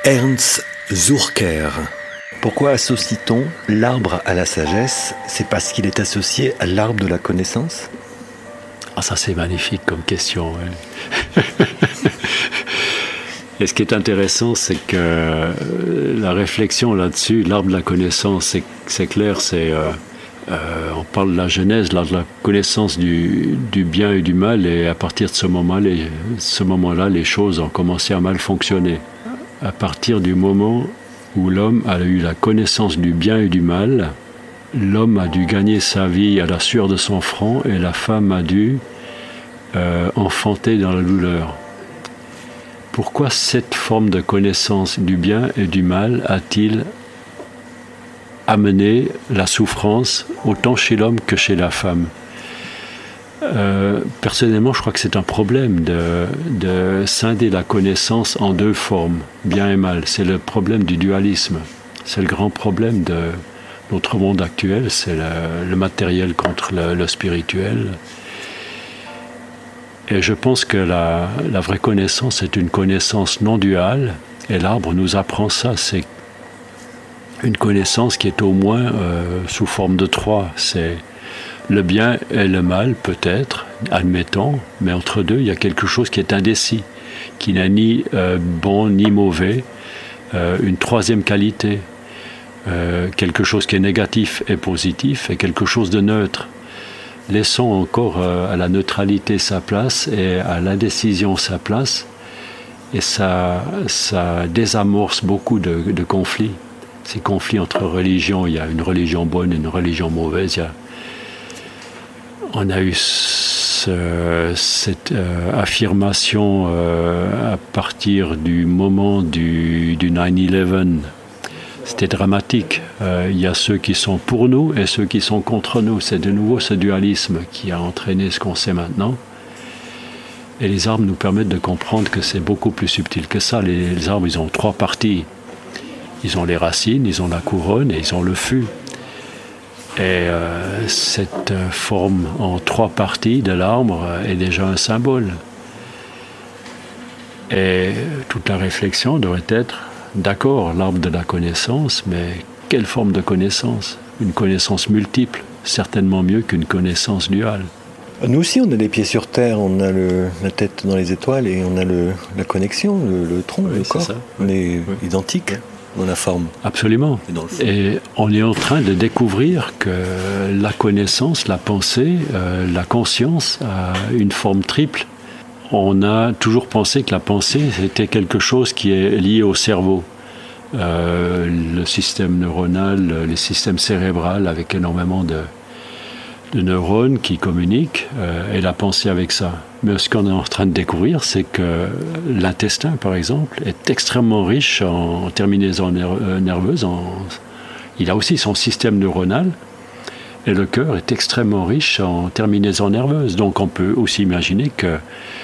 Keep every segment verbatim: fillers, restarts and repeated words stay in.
Ernst Zurcher. Pourquoi associe-t-on l'arbre à la sagesse ? C'est parce qu'il est associé à l'arbre de la connaissance ? Ah, ça c'est magnifique comme question. Ouais. Et ce qui est intéressant, c'est que la réflexion là-dessus, l'arbre de la connaissance, c'est, c'est clair, c'est, euh, euh, on parle de la genèse, l'arbre de la connaissance du, du bien et du mal, et à partir de ce moment, les, ce moment-là, les choses ont commencé à mal fonctionner. À partir du moment où l'homme a eu la connaissance du bien et du mal, l'homme a dû gagner sa vie à la sueur de son front, et la femme a dû euh, enfanter dans la douleur. Pourquoi cette forme de connaissance du bien et du mal a-t-il amené la souffrance autant chez l'homme que chez la femme ? euh, Personnellement, je crois que c'est un problème de, de scinder la connaissance en deux formes, bien et mal. C'est le problème du dualisme. C'est le grand problème de notre monde actuel, c'est le, le matériel contre le, le spirituel. Et je pense que la, la vraie connaissance est une connaissance non duale, et l'arbre nous apprend ça. C'est une connaissance qui est au moins euh, sous forme de trois. C'est le bien et le mal, peut-être, admettons, mais entre deux, il y a quelque chose qui est indécis, qui n'a ni euh, bon ni mauvais, euh, une troisième qualité, euh, quelque chose qui est négatif et positif, et quelque chose de neutre. Laissons encore euh, à la neutralité sa place et à l'indécision sa place, et ça, ça désamorce beaucoup de, de conflits. Ces conflits entre religions, il y a une religion bonne et une religion mauvaise. Il y a, on a eu ce, cette euh, affirmation euh, à partir du moment du, du nine eleven. C'était dramatique. Euh, il y a ceux qui sont pour nous et ceux qui sont contre nous. C'est de nouveau ce dualisme qui a entraîné ce qu'on sait maintenant. Et les arbres nous permettent de comprendre que c'est beaucoup plus subtil que ça. Les, les arbres, ils ont trois parties. Ils ont les racines, ils ont la couronne et ils ont le fût. Et euh, cette forme en trois parties de l'arbre est déjà un symbole. Et toute la réflexion devrait être: d'accord, l'arbre de la connaissance, mais quelle forme de connaissance ? Une connaissance multiple, certainement mieux qu'une connaissance duale. Nous aussi, on a les pieds sur terre, on a le, la tête dans les étoiles et on a le, la connexion, le, le tronc, oui, le corps. Ça. On est oui. identiques dans la forme. Absolument. Et, dans le fond. Et on est en train de découvrir que la connaissance, la pensée, euh, la conscience a une forme triple. On a toujours pensé que la pensée, c'était quelque chose qui est lié au cerveau. Euh, le système neuronal, les systèmes cérébraux avec énormément de, de neurones qui communiquent, euh, et la pensée avec ça. Mais ce qu'on est en train de découvrir, c'est que l'intestin, par exemple, est extrêmement riche en terminaisons nerveuses. En, il a aussi son système neuronal. Et le cœur est extrêmement riche en terminaisons nerveuses. Donc on peut aussi imaginer que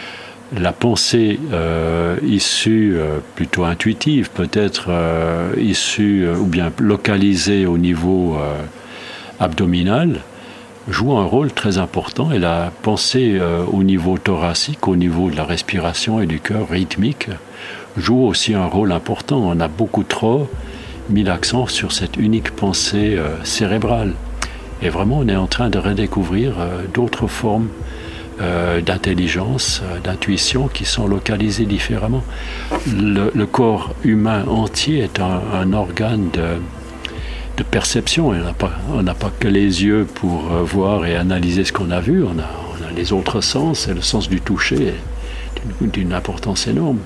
la pensée euh, issue, euh, plutôt intuitive, peut-être euh, issue euh, ou bien localisée au niveau euh, abdominal, joue un rôle très important. Et la pensée euh, au niveau thoracique, au niveau de la respiration et du cœur rythmique, joue aussi un rôle important. On a beaucoup trop mis l'accent sur cette unique pensée euh, cérébrale. Et vraiment, on est en train de redécouvrir euh, d'autres formes Euh, d'intelligence, euh, d'intuition qui sont localisées différemment. Le, le corps humain entier est un, un organe de, de perception. On n'a pas, on n'a pas que les yeux pour euh, voir et analyser ce qu'on a vu. On a, on a les autres sens, et le sens du toucher est d'une, d'une importance énorme.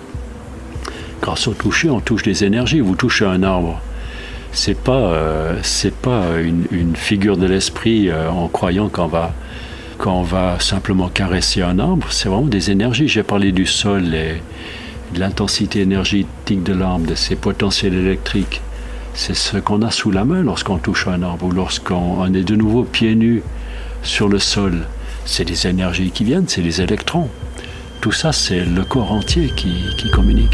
Grâce au toucher, on touche des énergies. Vous touchez un arbre. C'est pas, euh, c'est pas une, une figure de l'esprit euh, en croyant qu'on va Quand on va simplement caresser un arbre, c'est vraiment des énergies. J'ai parlé du sol et de l'intensité énergétique de l'arbre, de ses potentiels électriques. C'est ce qu'on a sous la main lorsqu'on touche un arbre ou lorsqu'on est de nouveau pieds nus sur le sol. C'est des énergies qui viennent, c'est les électrons. Tout ça, c'est le corps entier qui, qui communique.